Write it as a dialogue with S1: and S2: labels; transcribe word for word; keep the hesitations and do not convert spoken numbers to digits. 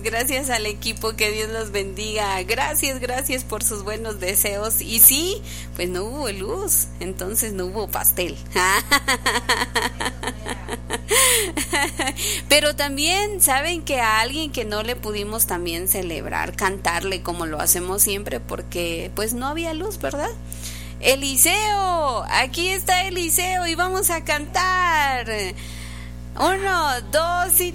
S1: gracias al equipo, que Dios los bendiga. Gracias, gracias por sus buenos deseos. Y sí, pues no hubo luz, entonces no hubo pastel. Pero también saben que a alguien que no le pudimos también celebrar, cantarle como lo hacemos siempre, porque pues no había luz, ¿verdad? Eliseo, aquí está Eliseo y vamos a cantar. Uno, dos y